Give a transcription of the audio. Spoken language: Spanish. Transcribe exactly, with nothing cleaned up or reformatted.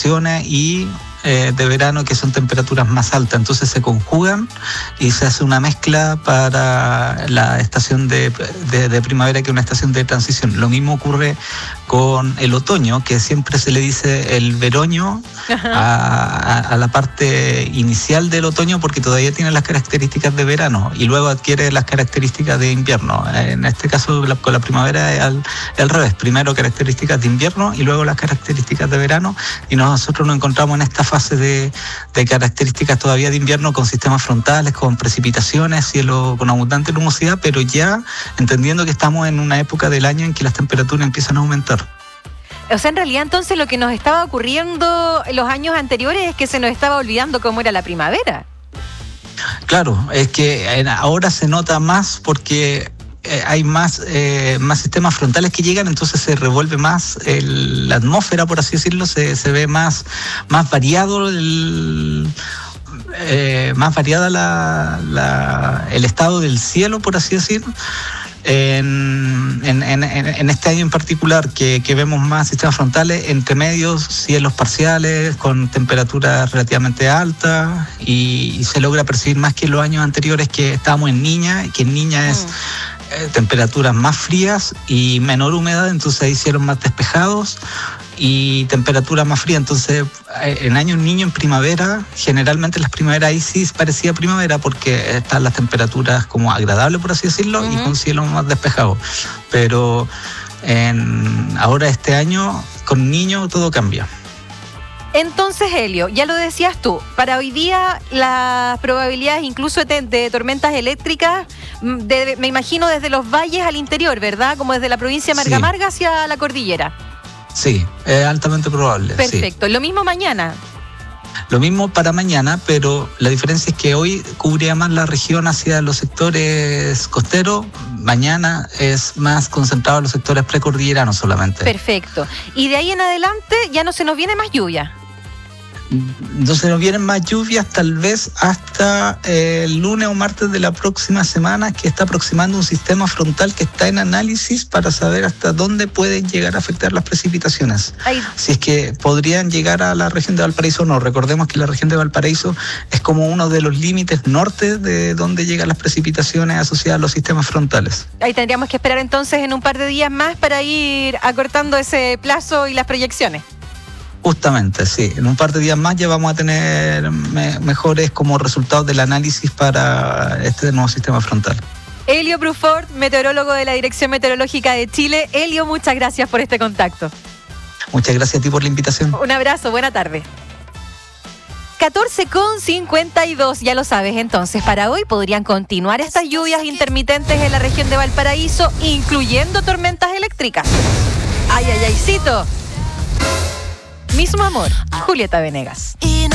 vacaciones y eh, de verano, que son temperaturas más altas. Entonces se conjugan y se hace una mezcla para la estación de, de, de primavera, que es una estación de transición. Lo mismo ocurre con el otoño, que siempre se le dice el veroño a, a, a la parte inicial del otoño, porque todavía tiene las características de verano y luego adquiere las características de invierno. En este caso, la, con la primavera es al, es al revés. Primero características de invierno y luego las características de verano, y nosotros nos encontramos en esta fase de, de características todavía de invierno, con sistemas frontales, con precipitaciones, cielo con abundante nubosidad, pero ya entendiendo que estamos en una época del año en que las temperaturas empiezan a aumentar. O sea, en realidad entonces lo que nos estaba ocurriendo en los años anteriores es que se nos estaba olvidando cómo era la primavera. Claro, es que ahora se nota más porque hay más, eh, más sistemas frontales que llegan, entonces se revuelve más el, la atmósfera, por así decirlo, se, se ve más, más variado el... Eh, más variada la, la, el estado del cielo, por así decirlo. En, en, en, en este año en particular, que, que vemos más sistemas frontales, entre medios, cielos parciales, con temperaturas relativamente altas, y, y se logra percibir más que en los años anteriores, que estábamos en Niña, que en Niña es eh, temperaturas más frías y menor humedad, entonces ahí hicieron más despejados y temperatura más fría. Entonces en años niño, en primavera, generalmente las primaveras ahí sí parecía primavera, porque están las temperaturas como agradables, por así decirlo, uh-huh. y con cielo más despejado. Pero en, ahora este año con niño todo cambia. Entonces, Helio, ya lo decías tú, para hoy día las probabilidades incluso de, de tormentas eléctricas, de, me imagino desde los valles al interior, ¿verdad? Como desde la provincia de Margamarga sí. hacia la cordillera. Sí, es altamente probable. Perfecto. Sí. Lo mismo mañana. Lo mismo para mañana, pero la diferencia es que hoy cubría más la región hacia los sectores costeros, mañana es más concentrado en los sectores precordilleranos solamente. Perfecto. Y de ahí en adelante ya no se nos viene más lluvia. Entonces nos vienen más lluvias tal vez hasta eh, el lunes o martes de la próxima semana, que está aproximando un sistema frontal que está en análisis para saber hasta dónde pueden llegar a afectar las precipitaciones. Ay. Si es que podrían llegar a la región de Valparaíso o no. Recordemos que la región de Valparaíso es como uno de los límites norte de donde llegan las precipitaciones asociadas a los sistemas frontales. Ahí tendríamos que esperar entonces en un par de días más para ir acortando ese plazo y las proyecciones. Justamente, sí. En un par de días más ya vamos a tener me- mejores como resultados del análisis para este nuevo sistema frontal. Helio Bruford, meteorólogo de la Dirección Meteorológica de Chile. Helio, muchas gracias por este contacto. Muchas gracias a ti por la invitación. Un abrazo, buena tarde. catorce con cincuenta y dos, ya lo sabes, entonces para hoy podrían continuar estas lluvias intermitentes en la región de Valparaíso, incluyendo tormentas eléctricas. Ay, ay, aycito. Mismo amor, Julieta Venegas.